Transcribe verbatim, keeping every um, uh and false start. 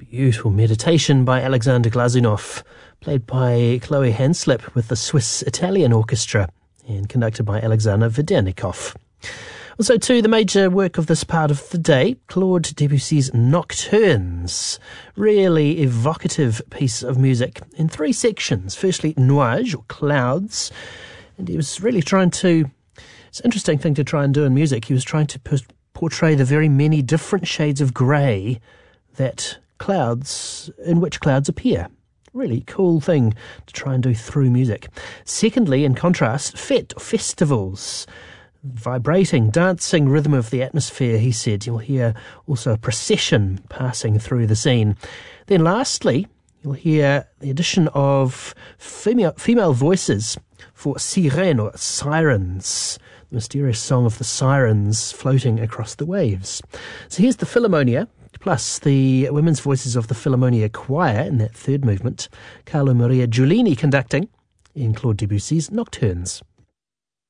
Beautiful Meditation by Alexander Glazunov, played by Chloe Hanslip with the Swiss Italian Orchestra and conducted by Alexander Vedenikov. Also, too, the major work of this part of the day, Claude Debussy's Nocturnes. Really evocative piece of music in three sections. Firstly, Nuages, or clouds. And he was really trying to... It's an interesting thing to try and do in music. He was trying to p- portray the very many different shades of grey that clouds, in which clouds appear. Really cool thing to try and do through music. Secondly, in contrast, fête, festivals. Vibrating, dancing rhythm of the atmosphere, he said. You'll hear also a procession passing through the scene. Then lastly, you'll hear the addition of female, female voices for Sirène, or sirens, the mysterious song of the sirens floating across the waves. So here's the Philharmonia, plus the women's voices of the Philharmonia Choir in that third movement, Carlo Maria Giulini conducting in Claude Debussy's Nocturnes.